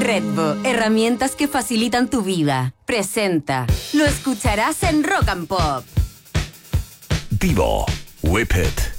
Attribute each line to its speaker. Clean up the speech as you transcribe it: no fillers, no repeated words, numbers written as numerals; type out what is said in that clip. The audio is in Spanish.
Speaker 1: Redbo, herramientas que facilitan tu vida. Presenta. Lo escucharás en Rock and Pop.
Speaker 2: Divo, Whip It.